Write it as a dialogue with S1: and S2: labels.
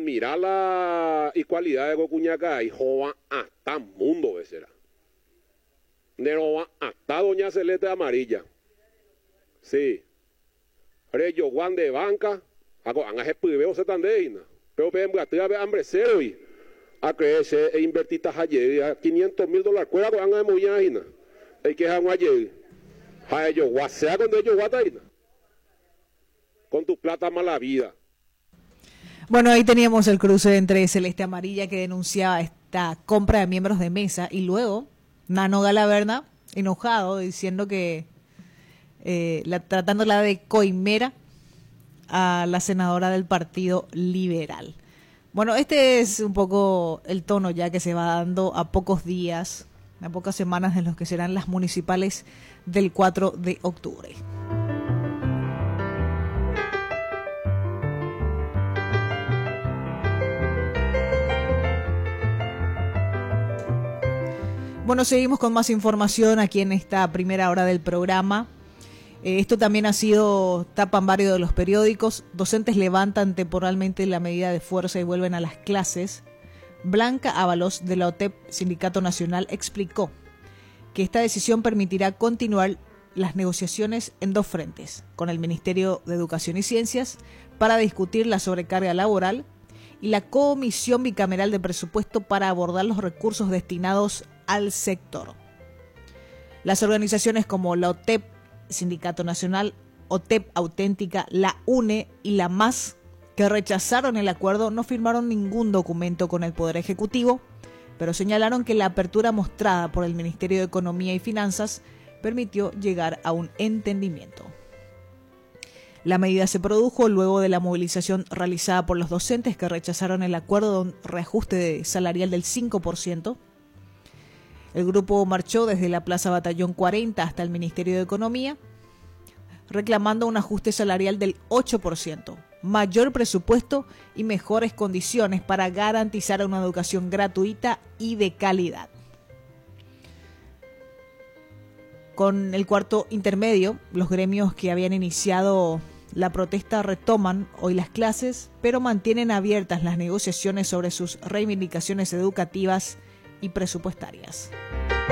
S1: admirar la igualdad de Cocuñacá y joven hasta mundo de será. Nero hasta doña Celeste Amarilla. Sí. Reyo Juan de Banca, haga ese pibeo se tan deina. Pero ve hambre cero y a crecer e invertir tajaye $500,000. Cuera con anga de moñaina. Hay que dejar ayer. A ellos guasea con ellos guataina. Con tu plata mala vida.
S2: Bueno, ahí teníamos el cruce entre Celeste Amarilla, que denunciaba esta compra de miembros de mesa, y luego Nano Galaverna, enojado, diciendo que tratándola de coimera a la senadora del Partido Liberal. Bueno, este es un poco el tono ya que se va dando a pocos días, a pocas semanas de los que serán las municipales del 4 de octubre. Bueno, seguimos con más información aquí en esta primera hora del programa. Esto también ha sido tapa en varios de los periódicos. Docentes levantan temporalmente la medida de fuerza y vuelven a las clases. Blanca Ábalos, de la OTEP, Sindicato Nacional, explicó que esta decisión permitirá continuar las negociaciones en dos frentes, con el Ministerio de Educación y Ciencias para discutir la sobrecarga laboral y la Comisión Bicameral de Presupuesto para abordar los recursos destinados al sector. Las organizaciones como la OTEP, Sindicato Nacional, OTEP Auténtica, la UNE y la MAS, que rechazaron el acuerdo, no firmaron ningún documento con el Poder Ejecutivo, pero señalaron que la apertura mostrada por el Ministerio de Economía y Finanzas permitió llegar a un entendimiento. La medida se produjo luego de la movilización realizada por los docentes que rechazaron el acuerdo de un reajuste salarial del 5%. El grupo marchó desde la Plaza Batallón 40 hasta el Ministerio de Economía, reclamando un ajuste salarial del 8%, mayor presupuesto y mejores condiciones para garantizar una educación gratuita y de calidad. Con el cuarto intermedio, los gremios que habían iniciado la protesta retoman hoy las clases, pero mantienen abiertas las negociaciones sobre sus reivindicaciones educativas y presupuestarias.